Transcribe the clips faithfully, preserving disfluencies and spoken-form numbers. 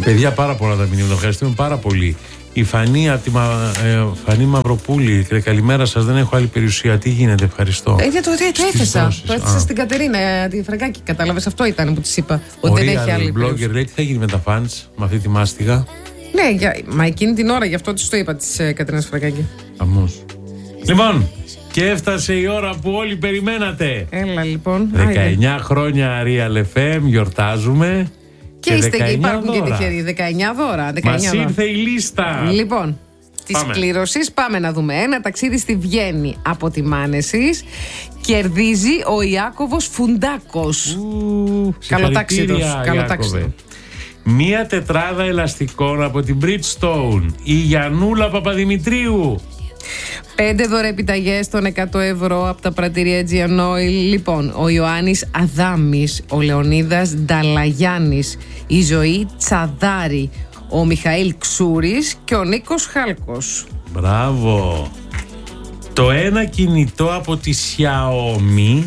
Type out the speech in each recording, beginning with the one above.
Παιδιά, πάρα πολλά τα μηνύματα. Ευχαριστούμε πάρα πολύ. Η Φανή, από τη Μα... ε, Φανή Μαυροπούλη. Καλημέρα σας, δεν έχω άλλη περιουσία. Τι γίνεται, ευχαριστώ. Ε, το, το, το έθεσα. Το έθεσα στην Κατερίνα, τη Φραγκάκη. Κατάλαβες, αυτό ήταν που της είπα. Ότι δεν έχει άλλη περιουσία. Blogger λέει, τι θα γίνει με τα fans, με αυτή τη μάστιγα. Ναι, για, μα εκείνη την ώρα, γι' αυτό της το είπα, της ε, Κατερίνας Φραγκάκη. Αμώς. Λοιπόν, και έφτασε η ώρα που όλοι περιμένατε. Έλα λοιπόν. δεκαεννιά Άιντε. χρόνια Real εφ εμ, γιορτάζουμε. Και, και είστε και υπάρχουν δώρα. Και τυχεροί. δεκαεννιά δώρα. Μας ήρθε η λίστα. Λοιπόν, της κλήρωσης πάμε να δούμε. Ένα ταξίδι στη Βιέννη από τη Μάνεσης. Κερδίζει ο Ιάκωβος Φουντάκος. Καλοτάξιδος. Καλοτάξιδο. Μία τετράδα ελαστικών από την Bridgestone. Η Γιαννούλα Παπαδημητρίου. Πέντε δωρεπιταγές των εκατό ευρώ από τα πρατηρία Aegean Oil. Λοιπόν, ο Ιωάννης Αδάμης, ο Λεωνίδας Νταλαγιάννης, η Ζωή Τσαδάρη, ο Μιχαήλ Ξούρης και ο Νίκος Χάλκος. Μπράβο. Το ένα κινητό από τη Xiaomi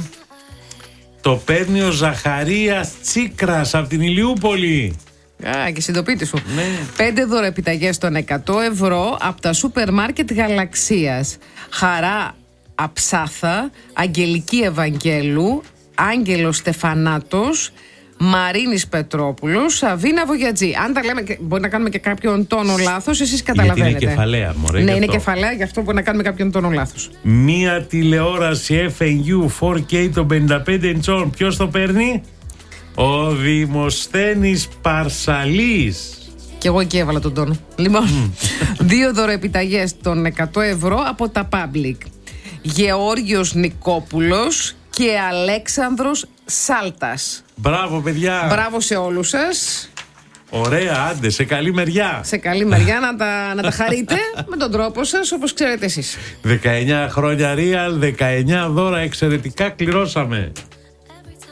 το παίρνει ο Ζαχαρίας Τσίκρας από την Ηλιούπολη. Α, και συντοπίτη σου. Ναι. Πέντε δωρεπιταγές των εκατό ευρώ από τα σούπερ μάρκετ Γαλαξίας. Χαρά Αψάθα, Αγγελική Ευαγγέλου, Άγγελος Στεφανάτος, Μαρίνης Πετρόπουλος, Σαβίνα Βογιατζή. Αν τα λέμε, μπορεί να κάνουμε και κάποιον τόνο λάθος, εσείς καταλαβαίνετε. Γιατί είναι κεφαλαία, μωρέ. Ναι, είναι κεφαλαία, γι' αυτό μπορεί να κάνουμε κάποιον τόνο λάθος. Μία τηλεόραση εφ εν γιου φορ κέι των πενήντα πέντε ιντσών. Ποιος το παίρνει? Ο Δημοσθένης Παρσαλής. Και εγώ εκεί έβαλα τον τόνο. Λοιπόν, δύο δωρεπιταγές των εκατό ευρώ από τα Public. Γεώργιος Νικόπουλος και Αλέξανδρος Σάλτας. Μπράβο, παιδιά. Μπράβο σε όλους σας. Ωραία, άντε, σε καλή μεριά. Σε καλή μεριά να τα, να τα χαρείτε με τον τρόπο σας, όπως ξέρετε εσείς. δεκαεννιά χρόνια Real, δεκαεννιά δώρα, εξαιρετικά κληρώσαμε.